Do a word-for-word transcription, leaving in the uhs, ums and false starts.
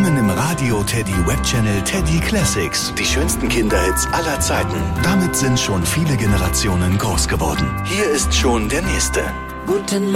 Willkommen im Radio Teddy Webchannel Teddy Classics. Die schönsten Kinderhits aller Zeiten. Damit sind schon viele Generationen groß geworden. Hier ist schon der nächste. Guten